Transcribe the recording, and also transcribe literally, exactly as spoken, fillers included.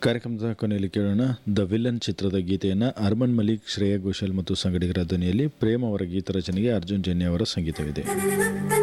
ಕಾರ್ಯಕ್ರಮದ ಕೊನೆಯಲ್ಲಿ ಕೇಳೋಣ ದ ವಿಲನ್ ಚಿತ್ರದ ಗೀತೆಯನ್ನು ಅರ್ಮನ್ ಮಲಿಕ್, ಶ್ರೇಯಾ ಘೋಷಾಲ್ ಮತ್ತು ಸಂಗಡಿಗರ ಧ್ವನಿಯಲ್ಲಿ ಪ್ರೇಮ್ ಅವರ ಗೀತ ರಚನೆಗೆ ಅರ್ಜುನ್ ಜನ್ಯ ಅವರ ಸಂಗೀತವಿದೆ.